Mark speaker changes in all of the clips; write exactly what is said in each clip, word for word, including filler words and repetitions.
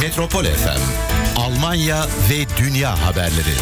Speaker 1: Metropol F M, Almanya ve dünya haberleri.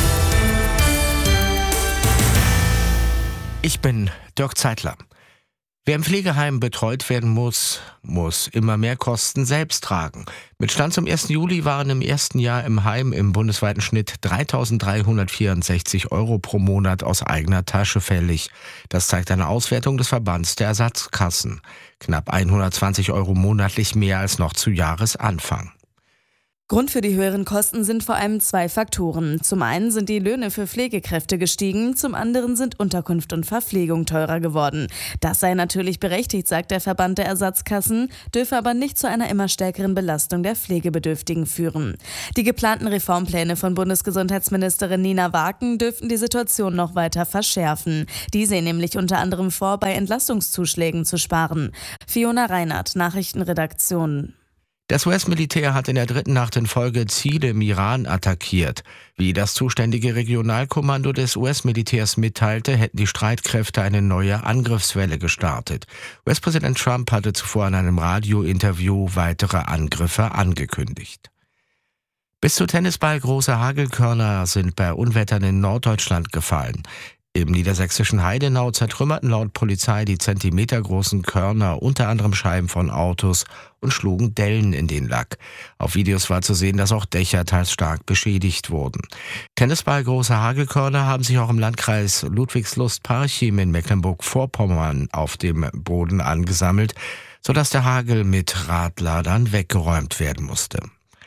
Speaker 2: Ich bin Dirk Zeitler. Wer im Pflegeheim betreut werden muss, muss immer mehr Kosten selbst tragen. Mit Stand zum ersten Juli waren im ersten Jahr im Heim im bundesweiten Schnitt dreitausenddreihundertvierundsechzig Euro pro Monat aus eigener Tasche fällig. Das zeigt eine Auswertung des Verbands der Ersatzkassen. Knapp hundertzwanzig Euro monatlich mehr als noch zu Jahresanfang.
Speaker 3: Grund für die höheren Kosten sind vor allem zwei Faktoren. Zum einen sind die Löhne für Pflegekräfte gestiegen, zum anderen sind Unterkunft und Verpflegung teurer geworden. Das sei natürlich berechtigt, sagt der Verband der Ersatzkassen, dürfe aber nicht zu einer immer stärkeren Belastung der Pflegebedürftigen führen. Die geplanten Reformpläne von Bundesgesundheitsministerin Nina Waken dürften die Situation noch weiter verschärfen. Die sehen nämlich unter anderem vor, bei Entlastungszuschlägen zu sparen. Fiona Reinhardt, Nachrichtenredaktion.
Speaker 2: Das U S-Militär hat in der dritten Nacht in Folge Ziele im Iran attackiert. Wie das zuständige Regionalkommando des U S-Militärs mitteilte, hätten die Streitkräfte eine neue Angriffswelle gestartet. U S-Präsident Trump hatte zuvor in einem Radiointerview weitere Angriffe angekündigt. Bis zu Tennisball große Hagelkörner sind bei Unwettern in Norddeutschland gefallen. Im niedersächsischen Heidenau zertrümmerten laut Polizei die zentimetergroßen Körner unter anderem Scheiben von Autos und schlugen Dellen in den Lack. Auf Videos war zu sehen, dass auch Dächer teils stark beschädigt wurden. Tennisball große Hagelkörner haben sich auch im Landkreis Ludwigslust-Parchim in Mecklenburg-Vorpommern auf dem Boden angesammelt, sodass der Hagel mit Radladern weggeräumt werden musste.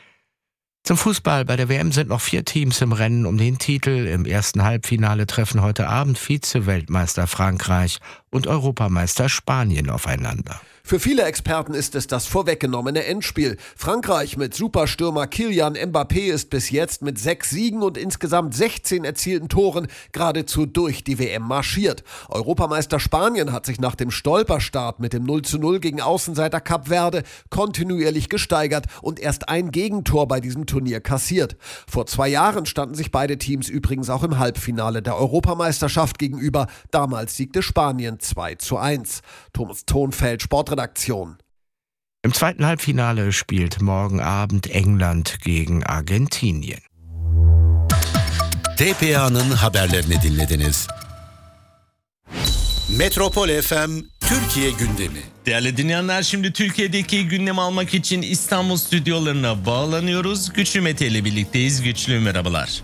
Speaker 2: Zum Fußball. Bei der W M sind noch vier Teams im Rennen um den Titel. Im ersten Halbfinale treffen heute Abend Vize-Weltmeister Frankreich und Europameister Spanien aufeinander.
Speaker 4: Für viele Experten ist es das vorweggenommene Endspiel. Frankreich mit Superstürmer Kylian Mbappé ist bis jetzt mit sechs Siegen und insgesamt sechzehn erzielten Toren geradezu durch die W M marschiert. Europameister Spanien hat sich nach dem Stolperstart mit dem null zu null gegen Außenseiter Kap Verde kontinuierlich gesteigert und erst ein Gegentor bei diesem Turnier kassiert. Vor zwei Jahren standen sich beide Teams übrigens auch im Halbfinale der Europameisterschaft gegenüber. Damals siegte Spanien zwei zu eins. Thomas Thonfeld, Sportredaktion.
Speaker 2: Im zweiten Halbfinale spielt morgen Abend England gegen Argentinien.
Speaker 1: T P A'nın haberlerini dinlediniz. Metropol F M Türkiye gündemi.
Speaker 5: Değerli dinleyenler, şimdi Türkiye'deki gündemi almak için İstanbul stüdyolarına bağlanıyoruz. Güçlü Mete ile birlikteyiz. Güçlü, merhabalar.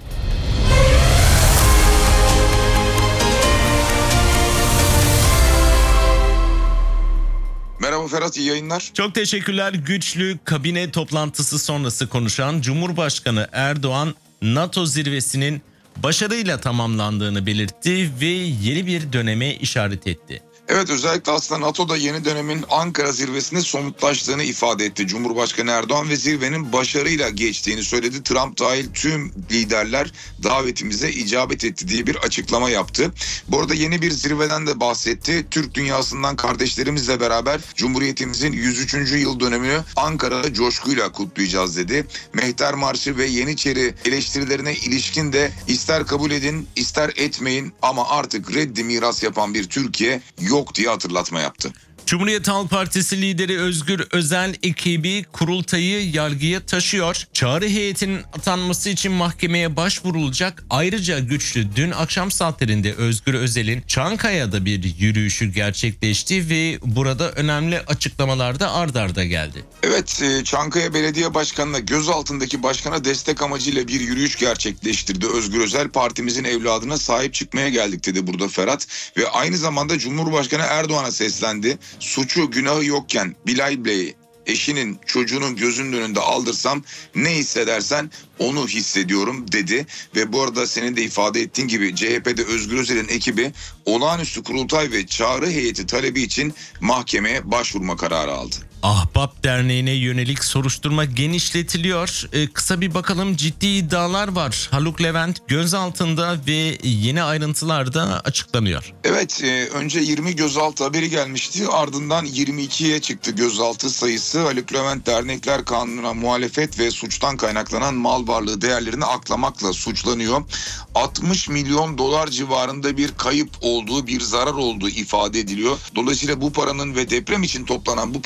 Speaker 6: Merhaba Ferhat, iyi yayınlar.
Speaker 5: Çok teşekkürler. Güçlü, kabine toplantısı sonrası konuşan Cumhurbaşkanı Erdoğan, NATO zirvesinin başarıyla tamamlandığını belirtti ve yeni bir döneme işaret etti.
Speaker 6: Evet, özellikle aslında NATO'da yeni dönemin Ankara zirvesinde somutlaştığını ifade etti Cumhurbaşkanı Erdoğan ve zirvenin başarıyla geçtiğini söyledi. Trump dahil tüm liderler davetimize icabet etti diye bir açıklama yaptı. Bu arada yeni bir zirveden de bahsetti. Türk dünyasından kardeşlerimizle beraber Cumhuriyetimizin yüz üçüncü yıl dönümünü Ankara'da coşkuyla kutlayacağız dedi. Mehter Marşı ve Yeniçeri eleştirilerine ilişkin de ister kabul edin ister etmeyin ama artık reddi miras yapan bir Türkiye yok diye hatırlatma yaptı.
Speaker 5: Cumhuriyet Halk Partisi lideri Özgür Özel ekibi kurultayı yargıya taşıyor. Çağrı heyetinin atanması için mahkemeye başvurulacak. Ayrıca Güçlü, dün akşam saatlerinde Özgür Özel'in Çankaya'da bir yürüyüşü gerçekleşti ve burada önemli açıklamalar da ard arda geldi.
Speaker 6: Evet, Çankaya Belediye Başkanı'na gözaltındaki başkana destek amacıyla bir yürüyüş gerçekleştirdi. Özgür Özel, partimizin evladına sahip çıkmaya geldik dedi burada Ferhat ve aynı zamanda Cumhurbaşkanı Erdoğan'a seslendi. Suçu günahı yokken Bilal Bey'i eşinin çocuğunun gözünün önünde aldırsam ne hissedersen onu hissediyorum dedi. Ve bu arada senin de ifade ettiğin gibi C H P'de Özgür Özel'in ekibi olağanüstü kurultay ve çağrı heyeti talebi için mahkemeye başvurma kararı aldı.
Speaker 5: Ahbap Derneği'ne yönelik soruşturma genişletiliyor. Ee, kısa bir bakalım, ciddi iddialar var. Haluk Levent gözaltında ve yeni ayrıntılar da açıklanıyor.
Speaker 6: Evet, e, önce yirmi gözaltı haberi gelmişti. Ardından yirmi ikiye çıktı gözaltı sayısı. Haluk Levent Dernekler Kanunu'na muhalefet ve suçtan kaynaklanan mal varlığı değerlerini aklamakla suçlanıyor. altmış milyon dolar civarında bir kayıp olduğu, bir zarar olduğu ifade ediliyor. Dolayısıyla bu paranın ve deprem için toplanan bu paraların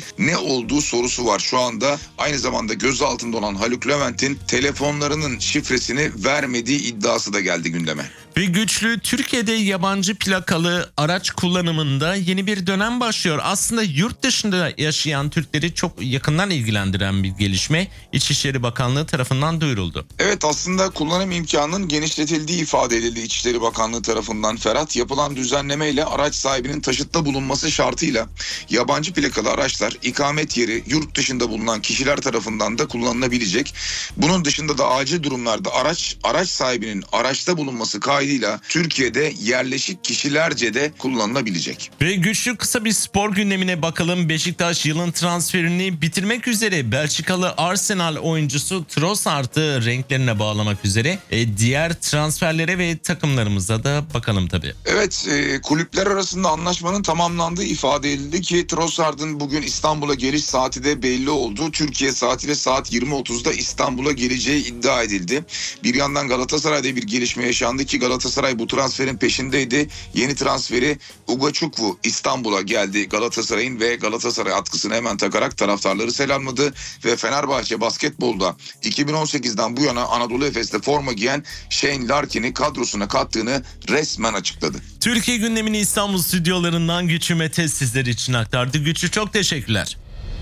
Speaker 6: ne olduğu sorusu var şu anda. Aynı zamanda gözaltında olan Haluk Levent'in telefonlarının şifresini vermediği iddiası da geldi gündeme.
Speaker 5: Ve güçlü Türkiye'de yabancı plakalı araç kullanımında yeni bir dönem başlıyor. Aslında yurt dışında yaşayan Türkleri çok yakından ilgilendiren bir gelişme İçişleri Bakanlığı tarafından duyuruldu.
Speaker 6: Evet, aslında kullanım imkanının genişletildiği ifade edildi İçişleri Bakanlığı tarafından Ferhat. Yapılan düzenlemeyle araç sahibinin taşıtta bulunması şartıyla yabancı plakalı araçlar ikamet yeri yurt dışında bulunan kişiler tarafından da kullanılabilecek. Bunun dışında da acil durumlarda araç araç sahibinin araçta bulunması kaydıyla Türkiye'de yerleşik kişilerce de kullanılabilecek.
Speaker 5: Ve güçlü kısa bir spor gündemine bakalım. Beşiktaş yılın transferini bitirmek üzere. Belçikalı Arsenal oyuncusu Trossard'ı renklerine bağlamak üzere. E, diğer transferlere ve takımlarımıza da bakalım tabii.
Speaker 6: Evet, e, kulüpler arasında anlaşmanın tamamlandığı ifade edildi ki Trossard'ın bugün İstanbul'a geliş saati de belli oldu. Türkiye saatiyle saat yirmi otuzda İstanbul'a geleceği iddia edildi. Bir yandan Galatasaray'da bir gelişme yaşandı ki Galatasaray bu transferin peşindeydi. Yeni transferi Ugachukwu İstanbul'a geldi Galatasaray'ın ve Galatasaray atkısını hemen takarak taraftarları selamladı ve Fenerbahçe basketbolda iki bin on sekizden bu yana Anadolu Efes'te forma giyen Shane Larkin'i kadrosuna kattığını resmen açıkladı.
Speaker 5: Türkiye gündemini İstanbul stüdyolarından Güçlü Mete sizler için aktardı. Güçlü, çok teşekkürler.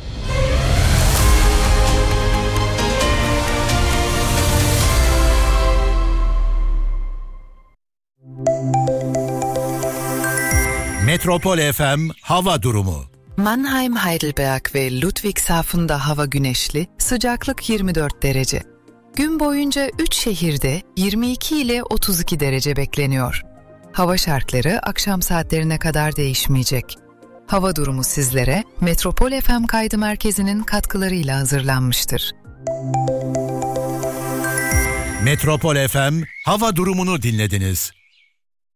Speaker 1: Metropol F M hava durumu.
Speaker 7: Mannheim, Heidelberg ve Ludwigshafen'da hava güneşli, sıcaklık yirmi dört derece. Gün boyunca üç şehirde yirmi iki ile otuz iki derece bekleniyor. Hava şartları akşam saatlerine kadar değişmeyecek. Hava durumu sizlere Metropol F M kaydı merkezinin katkılarıyla hazırlanmıştır.
Speaker 1: Metropol F M hava durumunu dinlediniz.